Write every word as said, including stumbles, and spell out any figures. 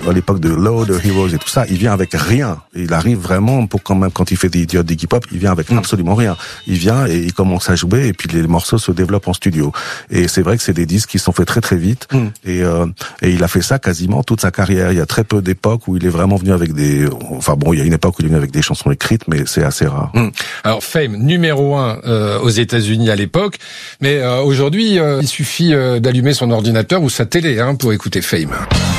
à l'époque de Low, de Heroes et tout ça, il vient avec rien. Il arrive vraiment pour quand même, quand il fait des idiots d'Iggy Pop, il vient avec mmh. absolument rien. Il vient et il commence à jouer et puis les morceaux se développent en studio. Et c'est vrai que c'est des disques qui sont faits très très vite. Mmh. Et, euh, et il a fait ça quasiment toute sa carrière. Il y a très peu d'époques où il est vraiment venu avec des, enfin bon, il y a une époque où il est venu avec des chansons écrites, mais c'est assez rare. Mmh. Alors Fame, numéro un euh, aux États-Unis à l'époque, mais euh, aujourd'hui, euh, il suffit euh, d'allumer son ordinateur ou sa télé hein, pour écouter Fame.